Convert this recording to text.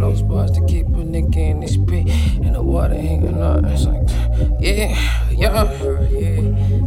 those bars to keep a nigga in this pit. And the water hanging out. It's like, yeah, yeah, yeah.